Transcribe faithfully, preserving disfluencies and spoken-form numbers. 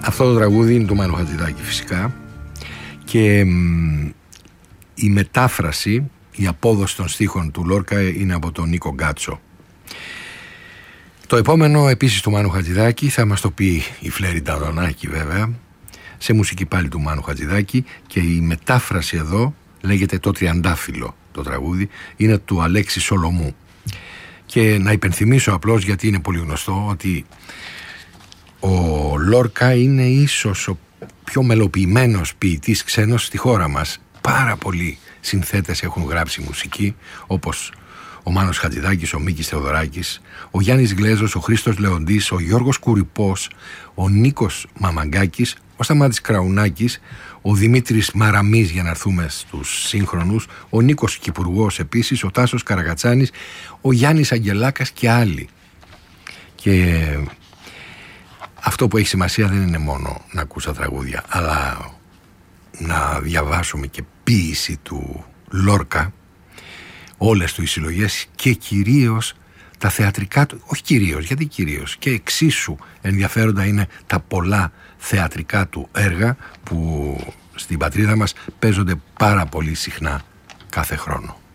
Αυτό το τραγούδι είναι του Μάνου Χατζηδάκη φυσικά, και μ, η μετάφραση, η απόδοση των στίχων του Λόρκα είναι από τον Νίκο Γκάτσο. Το επόμενο επίσης του Μάνου Χατζηδάκη θα μας το πει η Φλέρη Νταδονάκη βέβαια, σε μουσική πάλι του Μάνου Χατζηδάκη, και η μετάφραση εδώ λέγεται «Το Τριαντάφυλλο». Το τραγούδι είναι του Αλέξη Σολομού. Και να υπενθυμίσω απλώς, γιατί είναι πολύ γνωστό, ότι ο Λόρκα είναι ίσως ο πιο μελοποιημένος ποιητής ξένος στη χώρα μας. Πάρα πολλοί συνθέτες έχουν γράψει μουσική, όπως ο Μάνος Χατζηδάκης, ο Μίκης Θεοδωράκης, ο Γιάννης Γλέζος, ο Χρήστος Λεοντής, ο Γιώργος Κουριπός, ο Νίκος Μαμαγκάκης, ο Σταμάτης Κραουνάκης, ο Δημήτρης Μαραμής, για να έρθουμε στους σύγχρονους, ο Νίκος Κυπουργός επίσης, ο Τάσος Καραγατσάνης, ο Γιάννης Αγγελάκας και άλλοι. Και αυτό που έχει σημασία δεν είναι μόνο να ακούς τα τραγούδια, αλλά να διαβάσουμε και ποίηση του Λόρκα, όλες του οι συλλογές, και κυρίως τα θεατρικά του, όχι κυρίως, γιατί κυρίως, και εξίσου ενδιαφέροντα είναι τα πολλά θεατρικά του έργα που στην πατρίδα μας παίζονται πάρα πολύ συχνά κάθε χρόνο.